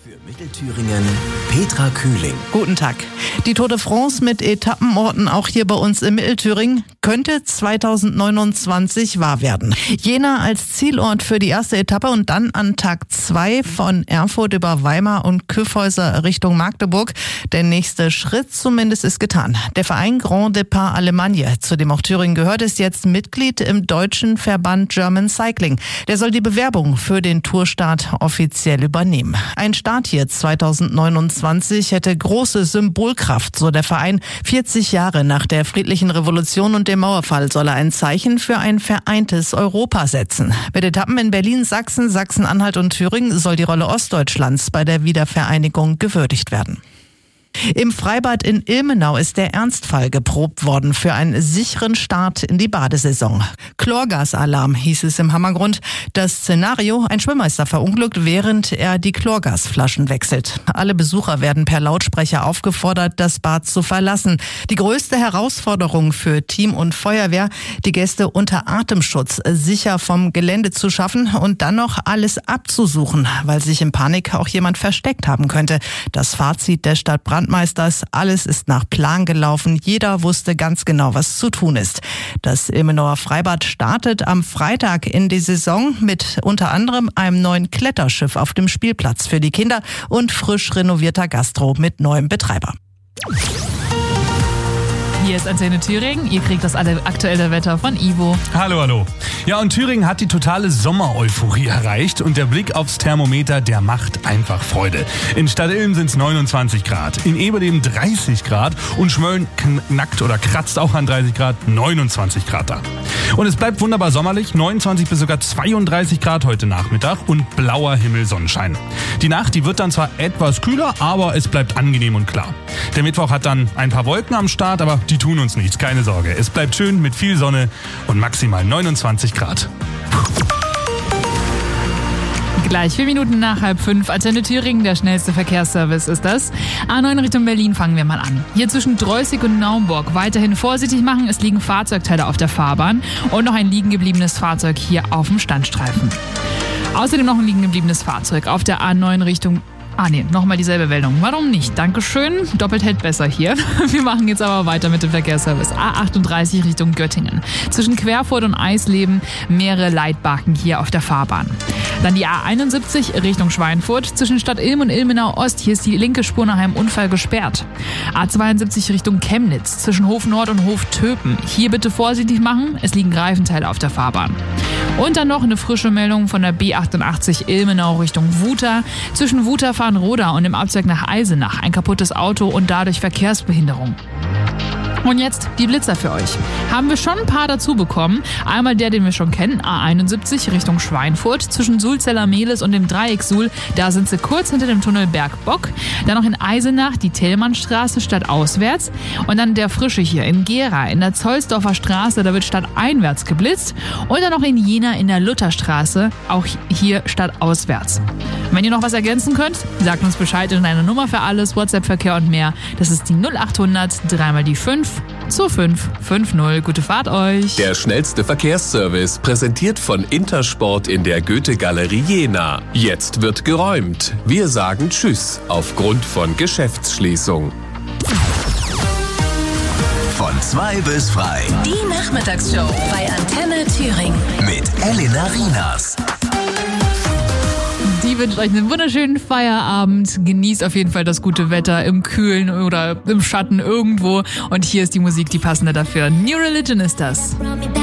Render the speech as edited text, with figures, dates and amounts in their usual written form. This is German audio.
Für Mittelthüringen, Petra Kühling. Guten Tag. Die Tour de France mit Etappenorten auch hier bei uns im Mittelthüringen könnte 2029 wahr werden. Jena als Zielort für die erste Etappe und dann an Tag 2 von Erfurt über Weimar und Kyffhäuser Richtung Magdeburg. Der nächste Schritt zumindest ist getan. Der Verein Grand Départ Allemagne, zu dem auch Thüringen gehört, ist jetzt Mitglied im deutschen Verband German Cycling. Der soll die Bewerbung für den Tourstart offiziell übernehmen. Ein Start hier 2029 hätte große Symbolkraft, so der Verein. 40 Jahre nach der friedlichen Revolution und dem Mauerfall soll er ein Zeichen für ein vereintes Europa setzen. Mit Etappen in Berlin, Sachsen, Sachsen-Anhalt und Thüringen soll die Rolle Ostdeutschlands bei der Wiedervereinigung gewürdigt werden. Im Freibad in Ilmenau ist der Ernstfall geprobt worden für einen sicheren Start in die Badesaison. Chlorgasalarm hieß es im Hammergrund. Das Szenario: ein Schwimmmeister verunglückt, während er die Chlorgasflaschen wechselt. Alle Besucher werden per Lautsprecher aufgefordert, das Bad zu verlassen. Die größte Herausforderung für Team und Feuerwehr: die Gäste unter Atemschutz sicher vom Gelände zu schaffen und dann noch alles abzusuchen, weil sich in Panik auch jemand versteckt haben könnte. Das Fazit der Stadtbrandmeisters: alles ist nach Plan gelaufen. Jeder wusste ganz genau, was zu tun ist. Das Ilmenauer Freibad startet am Freitag in die Saison mit unter anderem einem neuen Kletterschiff auf dem Spielplatz für die Kinder und frisch renovierter Gastro mit neuem Betreiber. Hier ist Antenne Thüringen. Ihr kriegt das aktuelle Wetter von Ivo. Hallo. Ja, und Thüringen hat die totale Sommer-Euphorie erreicht und der Blick aufs Thermometer, der macht einfach Freude. In Stadtilm sind es 29 Grad, in Eberleben 30 Grad und Schmölln knackt oder kratzt auch an 30 Grad, 29 Grad da. Und es bleibt wunderbar sommerlich, 29 bis sogar 32 Grad heute Nachmittag und blauer Himmel, Sonnenschein. Die Nacht, die wird dann zwar etwas kühler, aber es bleibt angenehm und klar. Der Mittwoch hat dann ein paar Wolken am Start, aber die tun uns nichts, keine Sorge. Es bleibt schön mit viel Sonne und maximal 29 Grad. Gleich 4 Minuten nach 4:30, Antenne Thüringen, der schnellste Verkehrsservice ist das. A9 Richtung Berlin fangen wir mal an. Hier zwischen Dreußig und Naumburg weiterhin vorsichtig machen, es liegen Fahrzeugteile auf der Fahrbahn und noch ein liegen gebliebenes Fahrzeug hier auf dem Standstreifen. Außerdem noch ein liegen gebliebenes Fahrzeug auf der A9 Richtung... nochmal dieselbe Meldung. Warum nicht? Dankeschön. Doppelt hält besser hier. Wir machen jetzt aber weiter mit dem Verkehrsservice. A38 Richtung Göttingen. Zwischen Querfurt und Eisleben mehrere Leitbarken hier auf der Fahrbahn. Dann die A71 Richtung Schweinfurt. Zwischen Stadtilm und Ilmenau Ost. Hier ist die linke Spur nach einem Unfall gesperrt. A72 Richtung Chemnitz. Zwischen Hof Nord und Hof Töpen. Hier bitte vorsichtig machen. Es liegen Reifenteile auf der Fahrbahn. Und dann noch eine frische Meldung von der B88 Ilmenau Richtung Wuta. Zwischen Wuta-Farnroda und dem Abzweig nach Eisenach. Ein kaputtes Auto und dadurch Verkehrsbehinderung. Und jetzt die Blitzer für euch. Haben wir schon ein paar dazu bekommen. Einmal der, den wir schon kennen, A71 Richtung Schweinfurt. Zwischen Sulzeller-Mehlis und dem Dreieck Suhl, da sind sie kurz hinter dem Tunnel Bergbock. Dann noch in Eisenach die Thälmannstraße stadtauswärts. Und dann der frische hier in Gera in der Zollsdorfer Straße, da wird stadteinwärts geblitzt. Und dann noch in Jena in der Lutherstraße, auch hier stadtauswärts. Wenn ihr noch was ergänzen könnt, sagt uns Bescheid in einer Nummer für alles, WhatsApp-Verkehr und mehr. Das ist die 0800 3 die 5 2550. Gute Fahrt euch. Der schnellste Verkehrsservice, präsentiert von Intersport in der Goethe-Galerie Jena. Jetzt wird geräumt. Wir sagen Tschüss aufgrund von Geschäftsschließung. Von 2 bis frei. Die Nachmittagsshow bei Antenne Thüringen. Mit Elena Rinas. Die wünscht euch einen wunderschönen Feierabend. Genießt auf jeden Fall das gute Wetter im Kühlen oder im Schatten irgendwo. Und hier ist die Musik, die passende dafür. New Religion ist das.